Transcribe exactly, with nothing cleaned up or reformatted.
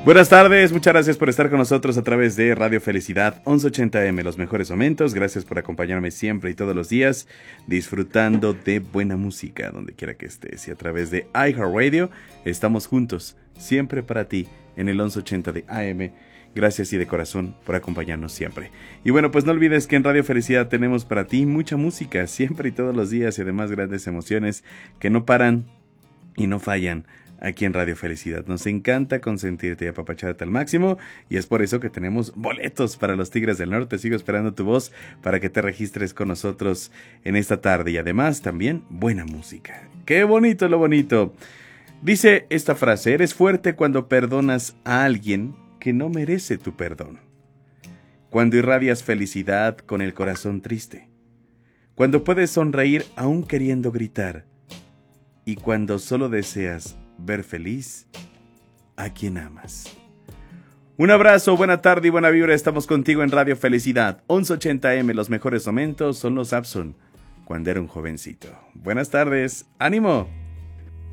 Buenas tardes, muchas gracias por estar con nosotros a través de Radio Felicidad once ochenta eme, los mejores momentos. Gracias por acompañarme siempre y todos los días, disfrutando de buena música donde quiera que estés. Y a través de iHeartRadio estamos juntos, siempre para ti, en el once ochenta de A M. Gracias y de corazón por acompañarnos siempre. Y bueno, pues no olvides que en Radio Felicidad tenemos para ti mucha música, siempre y todos los días, y además grandes emociones que no paran y no fallan. Aquí en Radio Felicidad nos encanta consentirte y apapacharte al máximo, y es por eso que tenemos boletos para los Tigres del Norte. Sigo esperando tu voz para que te registres con nosotros en esta tarde, y además también buena música. ¡Qué bonito lo bonito! Dice esta frase: eres fuerte cuando perdonas a alguien que no merece tu perdón, cuando irradias felicidad con el corazón triste, cuando puedes sonreír aún queriendo gritar, y cuando solo deseas ver feliz a quien amas. Un abrazo, buena tarde y buena vibra. Estamos contigo en Radio Felicidad once ochenta eme. Los mejores momentos son los Abson, cuando era un jovencito. Buenas tardes, ánimo.